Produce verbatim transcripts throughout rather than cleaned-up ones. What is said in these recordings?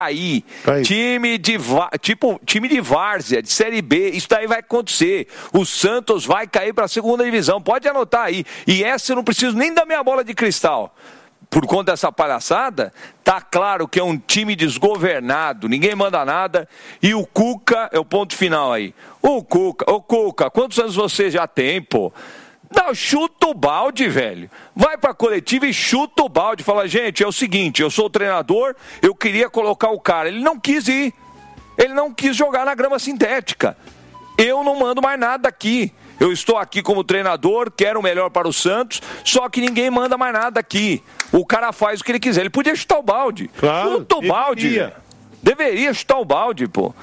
Aí, time de, tipo, time de várzea, de Série B, isso daí vai acontecer. O Santos vai cair para a segunda divisão, pode anotar aí. E essa eu não preciso nem da minha bola de cristal. Por conta dessa palhaçada, tá claro que é um time desgovernado, ninguém manda nada. E o Cuca é o ponto final aí. O Cuca, ô Cuca, quantos anos você já tem, pô? Não, chuta o balde, velho. Vai pra coletiva e chuta o balde. Fala, gente, é o seguinte, eu sou o treinador, eu queria colocar o cara. Ele não quis ir. Ele não quis jogar na grama sintética. Eu não mando mais nada aqui. Eu estou aqui como treinador, quero o melhor para o Santos, só que ninguém manda mais nada aqui. O cara faz o que ele quiser. Ele podia chutar o balde. Claro, chuta o balde. Deveria. deveria chutar o balde, pô.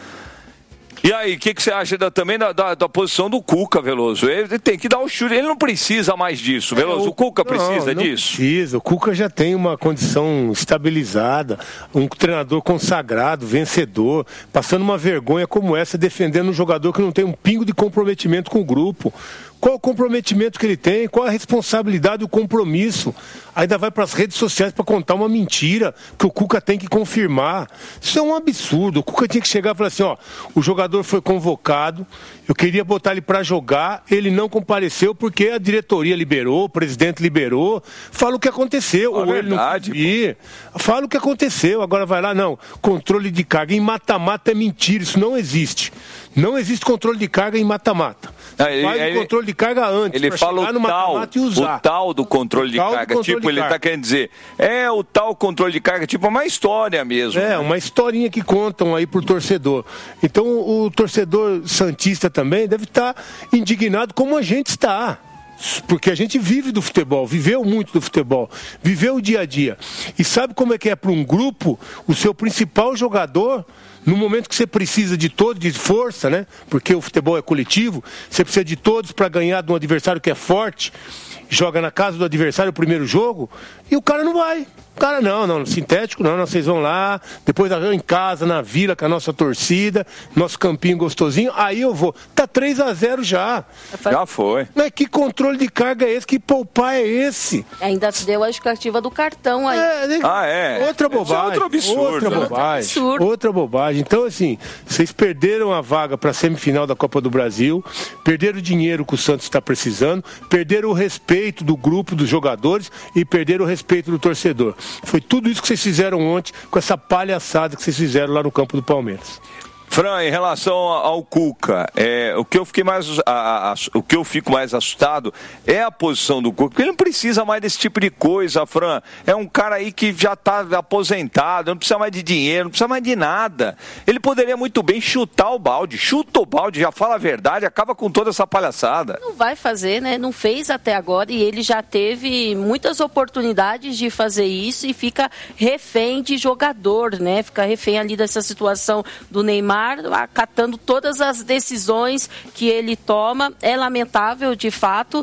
E aí, o que, que você acha da, também da, da, da posição do Cuca, Veloso? Ele tem que dar o chute, ele não precisa mais disso, Veloso. É, o, o Cuca não, precisa não disso? Precisa, o Cuca já tem uma condição estabilizada, um treinador consagrado, vencedor, passando uma vergonha como essa, defendendo um jogador que não tem um pingo de comprometimento com o grupo. Qual o comprometimento que ele tem? Qual a responsabilidade, o compromisso? Ainda vai para as redes sociais para contar uma mentira que o Cuca tem que confirmar. Isso é um absurdo. O Cuca tinha que chegar e falar assim, ó, o jogador foi convocado, eu queria botar ele para jogar, ele não compareceu porque a diretoria liberou, o presidente liberou. Fala o que aconteceu. A ou verdade, ele não ir. Fala o que aconteceu. Agora vai lá, não. Controle de carga em mata-mata é mentira, isso não existe. Não existe controle de carga em mata-mata. Ah, ele, Faz ele, o controle de carga antes. Ele fala o tal, e usar. o tal do controle de tal carga. Controle tipo, de ele carga. está querendo dizer, é o tal controle de carga, tipo uma história mesmo. É, uma historinha que contam aí pro torcedor. Então o torcedor santista também deve estar indignado como a gente está. Porque a gente vive do futebol, viveu muito do futebol, viveu o dia a dia. E sabe como é que é para um grupo, o seu principal jogador, no momento que você precisa de todos, de força, né? Porque o futebol é coletivo, você precisa de todos para ganhar de um adversário que é forte, joga na casa do adversário o primeiro jogo, e o cara não vai. O cara, não, não, sintético não, não, vocês vão lá, depois em casa, na vila, com a nossa torcida, nosso campinho gostosinho, aí eu vou. Tá três a zero já. Já foi. Mas que controle de carga é esse? Que poupar é esse? Ainda deu a justificativa do cartão aí. É, ah, é? Outra bobagem. É outro absurdo. Outra né? bobagem. Absurdo. Outra bobagem. Então, assim, vocês perderam a vaga para a semifinal da Copa do Brasil, perderam o dinheiro que o Santos está precisando, perderam o respeito do grupo dos jogadores e perderam o respeito do torcedor. Foi tudo isso que vocês fizeram ontem com essa palhaçada que vocês fizeram lá no campo do Palmeiras. Fran, em relação ao Cuca, é, o, que eu fiquei mais, a, a, o que eu fico mais assustado é a posição do Cuca, porque ele não precisa mais desse tipo de coisa, Fran. É um cara aí que já está aposentado, não precisa mais de dinheiro, não precisa mais de nada. Ele poderia muito bem chutar o balde, chuta o balde, já fala a verdade, acaba com toda essa palhaçada. Não vai fazer, né? Não fez até agora e ele já teve muitas oportunidades de fazer isso e fica refém de jogador, né? Fica refém ali dessa situação do Neymar, acatando todas as decisões que ele toma. É lamentável, de fato,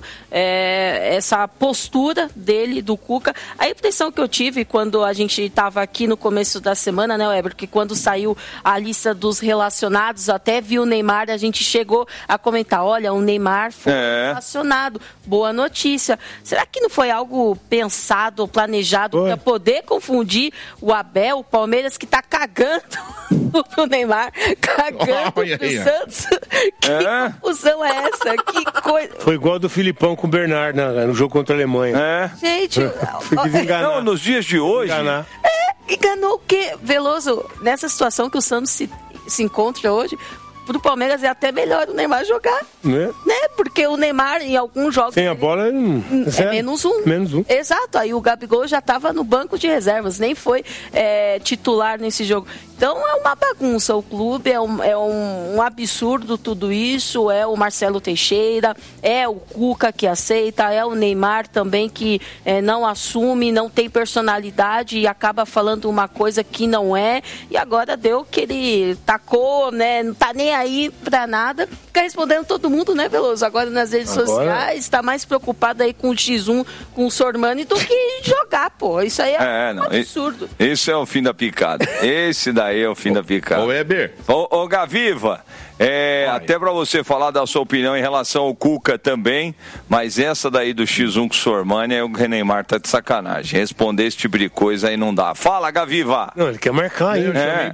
é, essa postura dele, do Cuca. A impressão que eu tive quando a gente estava aqui no começo da semana, né, Weber, que quando saiu a lista dos relacionados, até viu o Neymar, a gente chegou a comentar, olha, o Neymar foi é. relacionado. Boa notícia. Será que não foi algo pensado ou planejado para poder confundir o Abel, o Palmeiras, que está cagando o Neymar, cagando Olha pro aí, Santos? Que é. confusão é essa? Que coisa... Foi igual do Filipão com o Bernard no, no jogo contra a Alemanha. É. Gente... Foi que enganar. Não, nos dias de hoje... Enganar. É, enganou o quê? Veloso, nessa situação que o Santos se, se encontra hoje, pro Palmeiras é até melhor o Neymar jogar, né? né? Porque o Neymar em alguns jogos... Sem a bola é, é menos um. Menos um. Exato, aí o Gabigol já estava no banco de reservas, nem foi é, titular nesse jogo. Então é uma bagunça, o clube é, um, é um, um absurdo tudo isso, é o Marcelo Teixeira, é o Cuca que aceita, é o Neymar também que é, não assume, não tem personalidade e acaba falando uma coisa que não é, e agora deu que ele tacou, né, não tá nem aí pra nada, fica respondendo todo mundo, né, Veloso, agora nas redes agora... sociais, está mais preocupado aí com o X um, com o Sormani do que jogar, pô, isso aí é, é um não, absurdo. Esse é o fim da picada, esse daí daí é o fim da picada. Ô, Weber. Ô, ô Gaviva, é, até pra você falar da sua opinião em relação ao Cuca também, mas essa daí do xis um com o Sormani, o Neymar tá de sacanagem. Responder esse tipo de coisa aí não dá. Fala, Gaviva! Não, ele quer marcar aí. É.